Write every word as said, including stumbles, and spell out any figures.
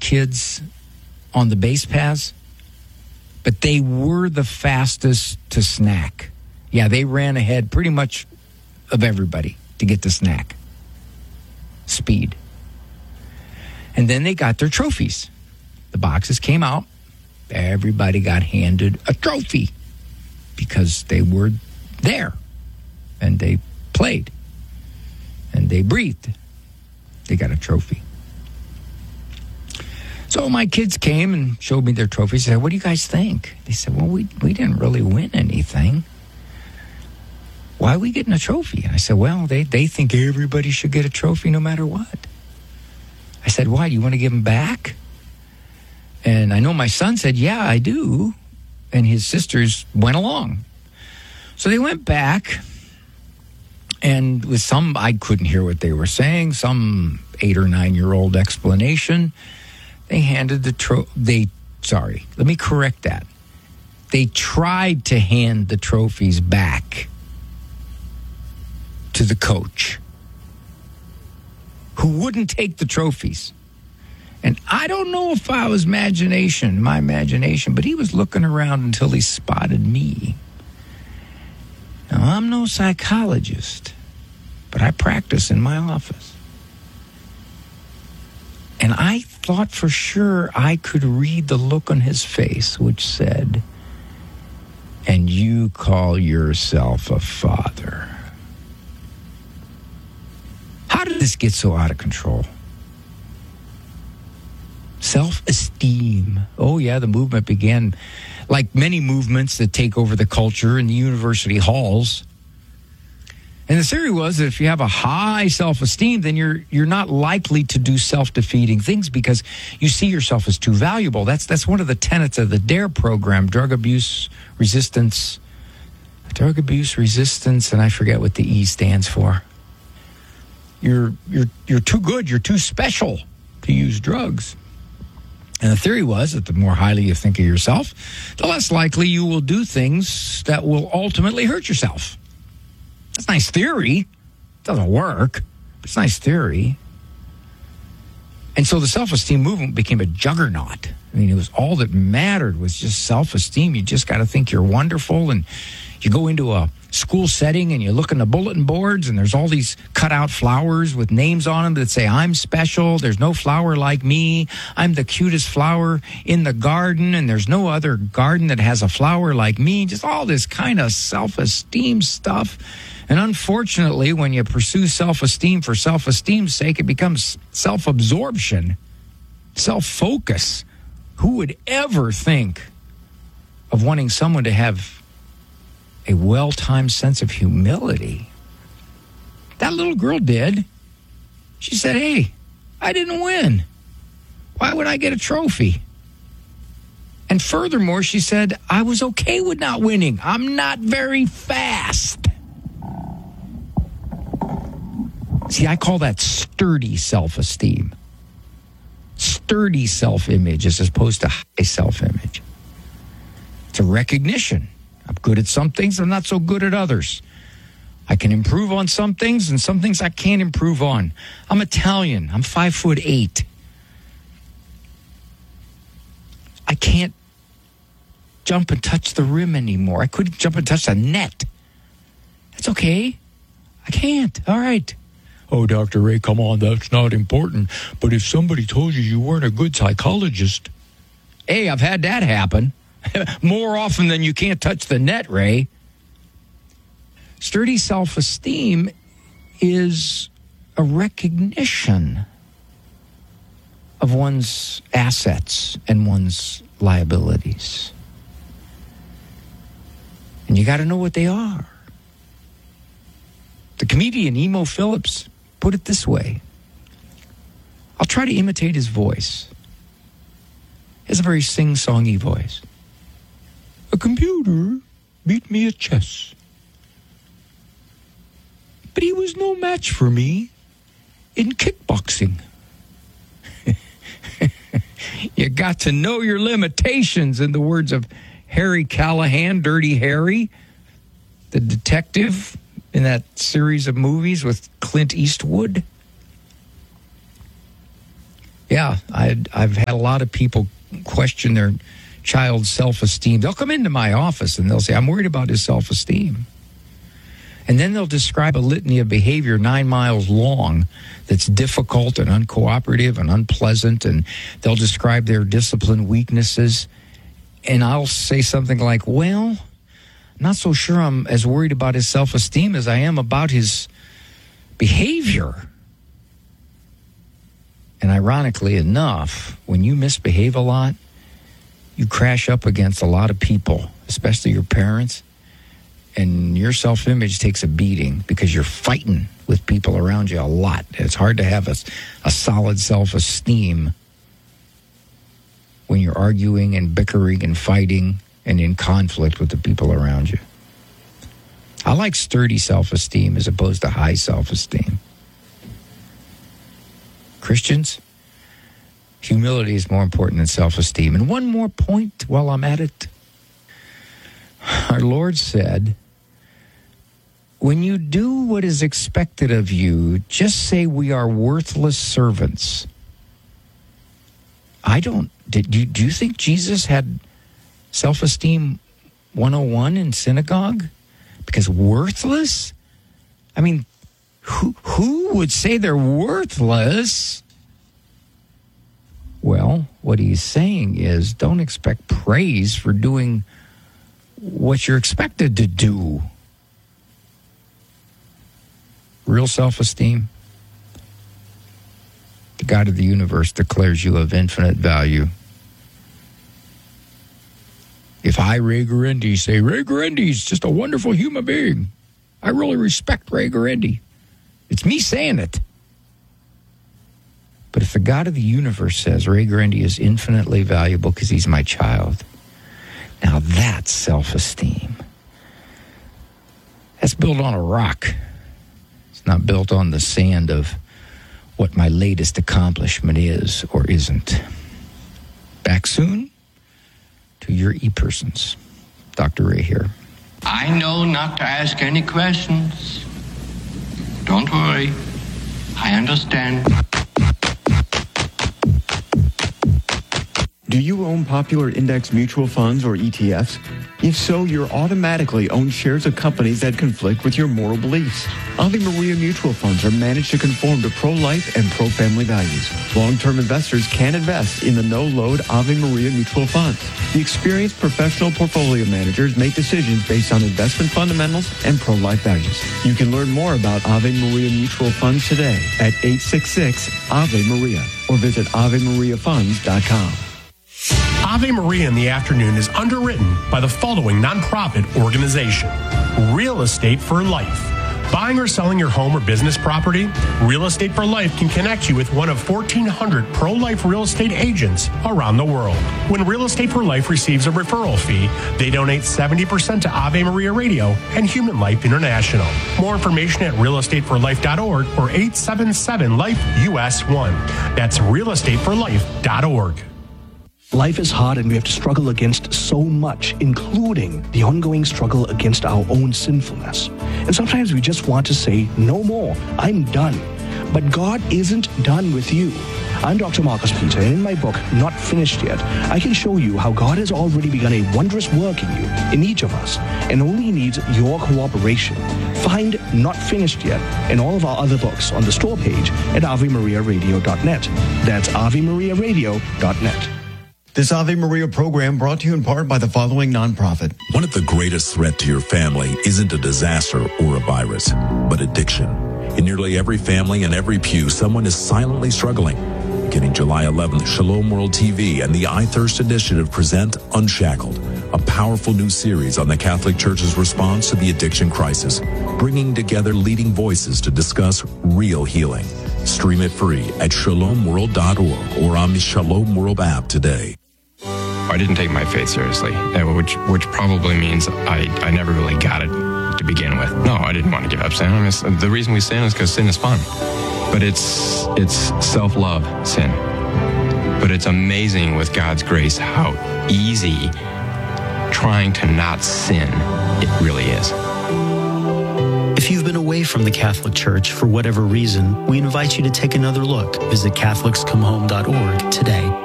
kids on the base paths, but they were the fastest to snack. Yeah, they ran ahead pretty much of everybody to get the snack. Speed. And then they got their trophies. The boxes came out. Everybody got handed a trophy because they were there and they played and they breathed. They got a trophy. So my kids came and showed me their trophies. I said, what do you guys think? They said, well, we, we didn't really win anything. Why are we getting a trophy? And I said, well, they, they think everybody should get a trophy no matter what. I said, why? Do you want to give them back? And I know my son said, yeah, I do. And his sisters went along. So they went back, and with some, I couldn't hear what they were saying, some eight or nine-year-old explanation, they handed the trophy. They, sorry, let me correct that. They tried to hand the trophies back to the coach, who wouldn't take the trophies. And I don't know if I was imagination, my imagination, but he was looking around until he spotted me. Now, I'm no psychologist, but I practice in my office. And I thought for sure I could read the look on his face, which said, and you call yourself a father. How did this get so out of control? Self-esteem. Oh, yeah, the movement began like many movements that take over the culture in the university halls. And the theory was that if you have a high self-esteem, then you're you're not likely to do self-defeating things because you see yourself as too valuable. That's that's one of the tenets of the DARE program, drug abuse resistance, drug abuse resistance, and I forget what the E stands for. You're you're you're too good, you're too special to use drugs. And the theory was that the more highly you think of yourself, the less likely you will do things that will ultimately hurt yourself. That's nice theory. It doesn't work, but it's nice theory. And so the self-esteem movement became a juggernaut. I mean, it was all that mattered was just self-esteem. You just got to think you're wonderful. And you go into a school setting and you look in the bulletin boards and there's all these cutout flowers with names on them that say, I'm special. There's no flower like me. I'm the cutest flower in the garden. And there's no other garden that has a flower like me. Just all this kind of self-esteem stuff. And unfortunately, when you pursue self-esteem for self-esteem's sake, it becomes self-absorption, self-focus. Who would ever think of wanting someone to have a well-timed sense of humility? That little girl did. She said, hey, I didn't win. Why would I get a trophy? And furthermore, she said, I was okay with not winning. I'm not very fast. See, I call that sturdy self-esteem. Sturdy self-image as opposed to high self-image. It's a recognition. I'm good at some things, I'm not so good at others. I can improve on some things, and some things I can't improve on. I'm Italian. I'm five foot eight. I can't jump and touch the rim anymore. I couldn't jump and touch the net. That's okay. I can't. All right. Oh, Doctor Ray, come on, that's not important. But if somebody told you you weren't a good psychologist, hey, I've had that happen. More often than you can't touch the net, Ray. Sturdy self-esteem is a recognition of one's assets and one's liabilities. And you got to know what they are. The comedian Emo Phillips put it this way. I'll try to imitate his voice. He has a very sing-songy voice. A computer beat me at chess. But he was no match for me in kickboxing. You got to know your limitations, in the words of Harry Callahan, Dirty Harry, the detective in that series of movies with Clint Eastwood. You Yeah, I, I've had a lot of people question their child's self-esteem. They'll come into my office and they'll say, I'm worried about his self-esteem. And then they'll describe a litany of behavior nine miles long that's difficult and uncooperative and unpleasant, and they'll describe their discipline weaknesses. And I'll say something like, well, I'm not so sure I'm as worried about his self-esteem as I am about his behavior. And ironically enough, when you misbehave a lot, you crash up against a lot of people, especially your parents, and your self-image takes a beating because you're fighting with people around you a lot. It's hard to have a, a solid self-esteem when you're arguing and bickering and fighting and in conflict with the people around you. I like sturdy self-esteem as opposed to high self-esteem. Christians, humility is more important than self-esteem. And one more point while I'm at it. Our Lord said, when you do what is expected of you, just say we are worthless servants. I don't, did you, do you think Jesus had self-esteem one oh one in synagogue? Because worthless? I mean, who, who would say they're worthless? Well, what he's saying is don't expect praise for doing what you're expected to do. Real self-esteem. The God of the universe declares you of infinite value. If I, Ray Guarendi, say, Ray Guarendi's just a wonderful human being, I really respect Ray Guarendi. It's me saying it. But if the God of the universe says Ray Guarendi is infinitely valuable because he's my child, now that's self-esteem. That's built on a rock. It's not built on the sand of what my latest accomplishment is or isn't. Back soon to your e-persons. Doctor Ray here. I know not to ask any questions. Don't worry. I understand. Do you own popular index mutual funds or E T Fs? If so, you're automatically own shares of companies that conflict with your moral beliefs. Ave Maria mutual funds are managed to conform to pro-life and pro-family values. Long-term investors can invest in the no-load Ave Maria mutual funds. The experienced professional portfolio managers make decisions based on investment fundamentals and pro-life values. You can learn more about Ave Maria mutual funds today at eight six six Ave Maria or visit ave maria funds dot com. Ave Maria in the Afternoon is underwritten by the following nonprofit organization: Real Estate for Life. Buying or selling your home or business property? Real Estate for Life can connect you with one of fourteen hundred pro-life real estate agents around the world. When Real Estate for Life receives a referral fee, they donate seventy percent to Ave Maria Radio and Human Life International. More information at real estate for life dot org or eight seven seven life U S one. That's real estate for life dot org. Life is hard and we have to struggle against so much, including the ongoing struggle against our own sinfulness. And sometimes we just want to say, no more, I'm done. But God isn't done with you. I'm Doctor Marcus Peter, and in my book, Not Finished Yet, I can show you how God has already begun a wondrous work in you, in each of us, and only needs your cooperation. Find Not Finished Yet and all of our other books on the store page at ave maria radio dot net. That's ave maria radio dot net. This Ave Maria program brought to you in part by the following nonprofit. One of the greatest threats to your family isn't a disaster or a virus, but addiction. In nearly every family and every pew, someone is silently struggling. Beginning July eleventh, Shalom World T V and the I Thirst Initiative present Unshackled, a powerful new series on the Catholic Church's response to the addiction crisis, bringing together leading voices to discuss real healing. Stream it free at shalom world dot org or on the Shalom World app today. I didn't take my faith seriously, which which probably means I, I never really got it to begin with. No, I didn't want to give up sin. I mean, the reason we sin is because sin is fun. But it's it's self-love sin. But it's amazing with God's grace how easy trying to not sin it really is. If you've been away from the Catholic Church for whatever reason, we invite you to take another look. Visit Catholics Come Home dot org today.